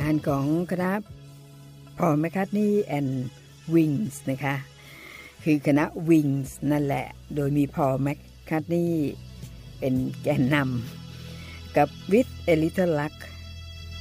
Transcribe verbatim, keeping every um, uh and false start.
การของคณะพอล แมคคาร์ทนีย์แอนด์วิงส์นะคะคือคณะวิงส์นั่นแหละโดยมีพอล แมคคาร์ทนีย์เป็นแกนนำกับ With a Little Luck